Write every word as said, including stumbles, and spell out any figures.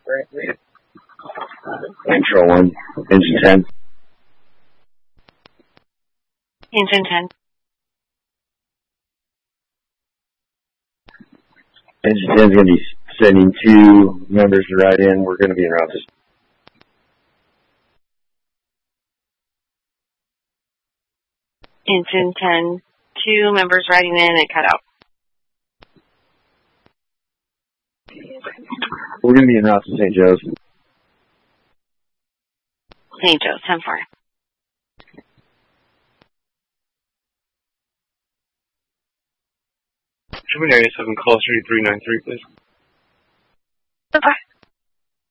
Control one, engine ten. Engine ten. Engine ten is going to be sending two members to ride in. We're going to be in route. Engine ten, two members riding in and cut out. We're going to be en route to Saint Joe's. Saint Joe's, ten four. German Area seven, call three three nine three, please. Okay.